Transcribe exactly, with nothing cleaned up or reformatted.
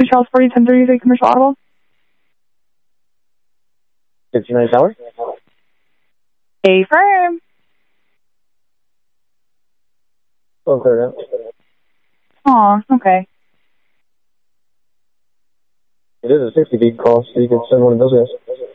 Charles forty, ten thirty-three Commercial Audible. fifty-nine Tower. Affirm. Oh, clear now. Aw, okay. It is a sixty beat call, so you can send one of those guys.